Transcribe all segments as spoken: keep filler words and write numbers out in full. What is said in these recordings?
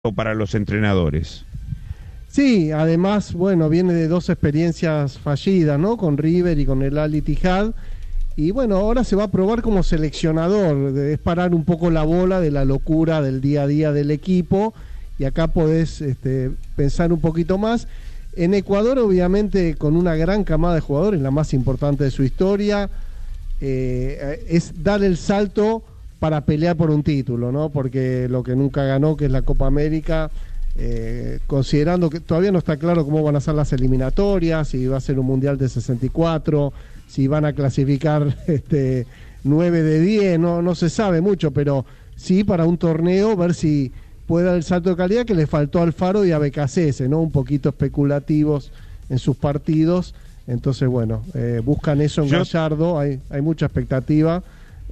para los entrenadores. Sí, además, bueno, viene de dos experiencias fallidas, ¿no? Con River y con el Al Ittihad. Y bueno, ahora se va a probar como seleccionador, es parar un poco la bola de la locura del día a día del equipo, y acá podés este, pensar un poquito más. En Ecuador, obviamente, con una gran camada de jugadores, la más importante de su historia, eh, es dar el salto para pelear por un título, ¿no? Porque lo que nunca ganó, que es la Copa América, eh, considerando que todavía no está claro cómo van a ser las eliminatorias, si va a ser un Mundial de sesenta y cuatro, si van a clasificar este, nueve de diez, no, no se sabe mucho, pero sí para un torneo, ver si puede dar el salto de calidad que le faltó a Alfaro y a B K C S, ¿no? Un poquito especulativos en sus partidos. Entonces, bueno, eh, buscan eso en Yo... Gallardo, hay, hay mucha expectativa.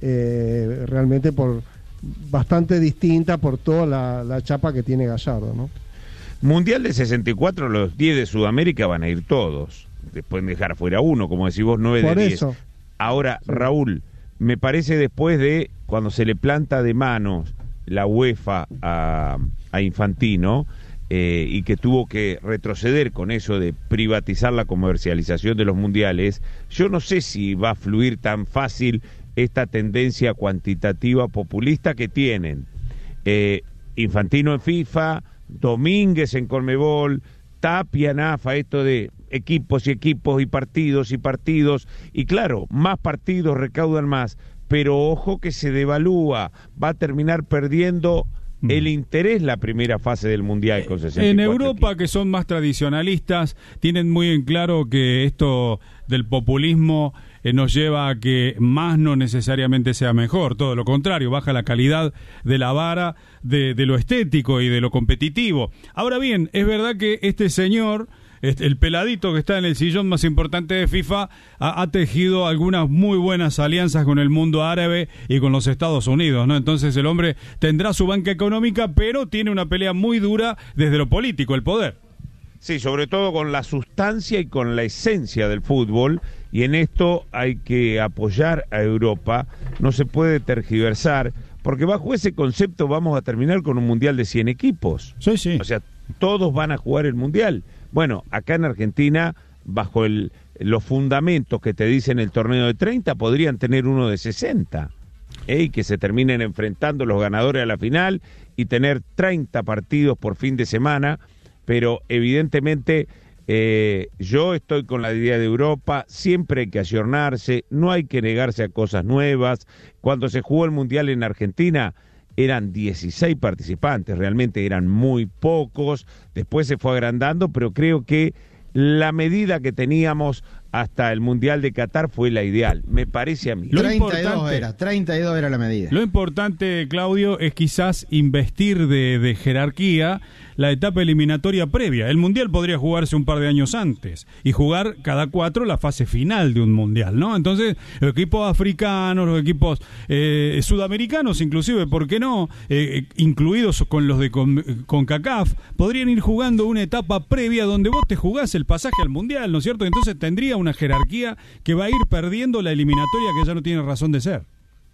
Eh, realmente por bastante distinta por toda la, la chapa que tiene Gallardo, ¿no? Mundial de sesenta y cuatro, los diez de Sudamérica van a ir todos, después de dejar fuera uno, como decís vos, nueve de diez. Ahora, sí. Raúl, me parece después de cuando se le planta de manos la UEFA a, a Infantino, eh, y que tuvo que retroceder con eso de privatizar la comercialización de los mundiales, yo no sé si va a fluir tan fácil esta tendencia cuantitativa populista que tienen eh, Infantino en FIFA, Domínguez en Conmebol, Tapia en A F A, esto de equipos y equipos y partidos y partidos, y claro, más partidos recaudan más, pero ojo que se devalúa, va a terminar perdiendo el interés la primera fase del Mundial con sesenta y cuatro En Europa, equipos. Que son más tradicionalistas, tienen muy en claro que esto del populismo eh, nos lleva a que más no necesariamente sea mejor, todo lo contrario, baja la calidad de la vara de, de lo estético y de lo competitivo. Ahora bien, es verdad que este señor, este, el peladito que está en el sillón más importante de FIFA, ha, ha tejido algunas muy buenas alianzas con el mundo árabe y con los Estados Unidos, ¿no? Entonces el hombre tendrá su banca económica, pero tiene una pelea muy dura desde lo político, el poder. Sí, sobre todo con la sustancia y con la esencia del fútbol, y en esto hay que apoyar a Europa, no se puede tergiversar, porque bajo ese concepto vamos a terminar con un Mundial de cien equipos. Sí, sí. O sea, todos van a jugar el Mundial. Bueno, acá en Argentina, bajo el, los fundamentos que te dicen el torneo de treinta, podrían tener uno de sesenta, ¿eh? Y que se terminen enfrentando los ganadores a la final y tener treinta partidos por fin de semana. Pero evidentemente eh, yo estoy con la idea de Europa, siempre hay que ayornarse, no hay que negarse a cosas nuevas. Cuando se jugó el Mundial en Argentina eran dieciséis participantes, realmente eran muy pocos, después se fue agrandando, pero creo que la medida que teníamos hasta el Mundial de Qatar fue la ideal, me parece a mí. Lo treinta y dos era, treinta y dos era la medida. Lo importante, Claudio, es quizás investir de, de jerarquía la etapa eliminatoria previa. El Mundial podría jugarse un par de años antes y jugar cada cuatro la fase final de un Mundial, ¿no? Entonces, los equipos africanos, los equipos eh, sudamericanos, inclusive, ¿por qué no? Eh, incluidos con los de con, CONCACAF, podrían ir jugando una etapa previa donde vos te jugás el pasaje al Mundial, ¿no es cierto? Entonces tendría una jerarquía que va a ir perdiendo la eliminatoria que ya no tiene razón de ser.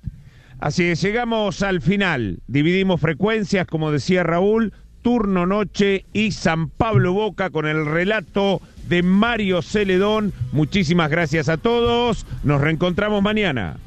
Así es, llegamos al final, dividimos frecuencias, como decía Raúl, turno noche y San Pablo Boca con el relato de Mario Celedón. Muchísimas gracias a todos, nos reencontramos mañana.